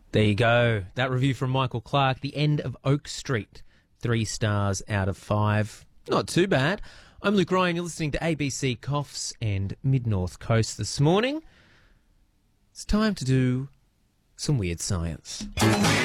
There you go. That review from Michael Clark, The End of Oak Street. 3 stars out of 5. Not too bad. I'm Luke Ryan. You're listening to ABC Coffs and Mid-North Coast this morning. It's time to do some weird science.